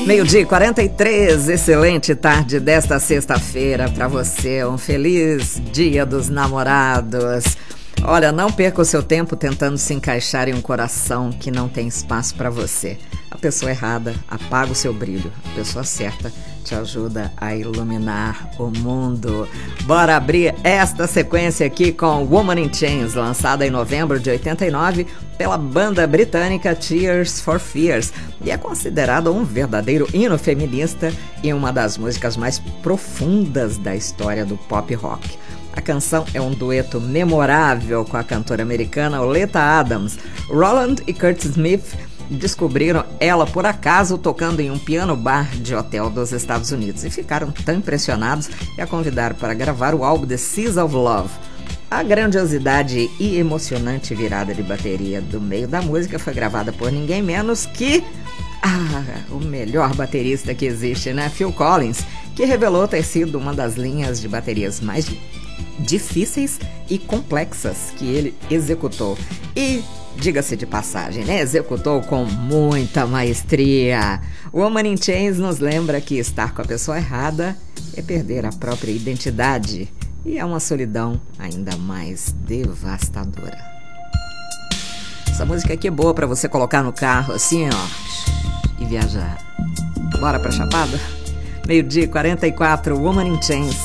12:43, excelente tarde desta sexta-feira para você, um feliz Dia dos Namorados. Olha, não perca o seu tempo tentando se encaixar em um coração que não tem espaço para você. A pessoa errada apaga o seu brilho, a pessoa certa te ajuda a iluminar o mundo. Bora abrir esta sequência aqui com Woman in Chains, lançada em novembro de 89 pela banda britânica Tears for Fears, e é considerada um verdadeiro hino feminista e uma das músicas mais profundas da história do pop rock. A canção é um dueto memorável com a cantora americana Oleta Adams. Roland e Kurt Smith descobriram ela por acaso tocando em um piano bar de hotel dos Estados Unidos e ficaram tão impressionados que a convidaram para gravar o álbum The Seas of Love. A grandiosidade e emocionante virada de bateria do meio da música foi gravada por ninguém menos que o melhor baterista que existe, né? Phil Collins, que revelou ter sido uma das linhas de baterias mais difíceis e complexas que ele executou. E, diga-se de passagem, né? Executou com muita maestria. Woman in Chains nos lembra que estar com a pessoa errada é perder a própria identidade e é uma solidão ainda mais devastadora. Essa música aqui é boa pra você colocar no carro assim, ó, e viajar. Bora pra Chapada? 12:44, Woman in Chains.